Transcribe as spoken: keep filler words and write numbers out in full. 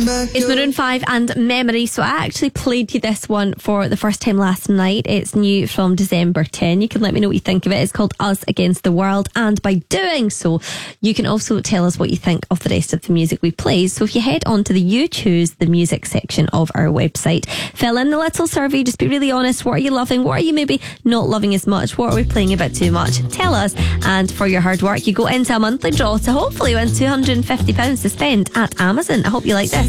It's Maroon five and Memory. So I actually played you this one for the first time last night. It's new from December tenth. You can let me know what you think of it. It's called Us Against the World, and by doing so you can also tell us what you think of the rest of the music we play. So if you head on to the You Choose the Music section of our website, fill in the little survey, just be really honest. What are you loving? What are you maybe not loving as much? What are we playing a bit too much? Tell us, and for your hard work you go into a monthly draw to hopefully win two hundred fifty pounds to spend at Amazon. I hope you like this.